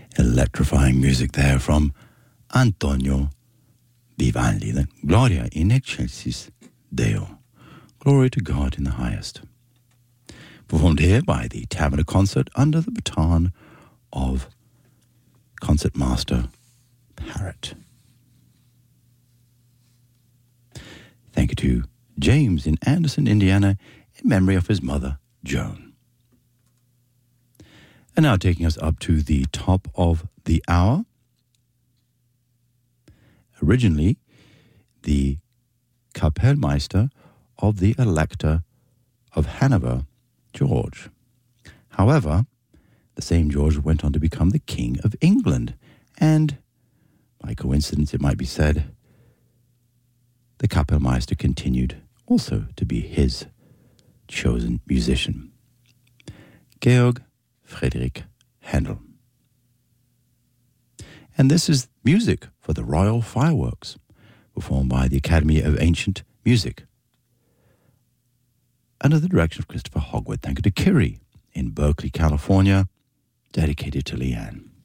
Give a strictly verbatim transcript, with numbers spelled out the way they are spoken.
Electrifying music there from Antonio Vivaldi, the Gloria in Excelsis Deo. Glory to God in the highest. Performed here by the Taverner Concert under the baton of Concertmaster Parrott. Thank you to James in Anderson, Indiana, in memory of his mother, Joan. And now taking us up to the top of the hour. Originally, the Kapellmeister of the Elector of Hanover, George. However, the same George went on to become the King of England, and, by coincidence it might be said, the Kapellmeister continued also to be his chosen musician. Georg Friedrich Handel. And this is music for the Royal Fireworks, performed by the Academy of Ancient Music, under the direction of Christopher Hogwood. Thank you to Kiri in Berkeley, California, dedicated to Leanne.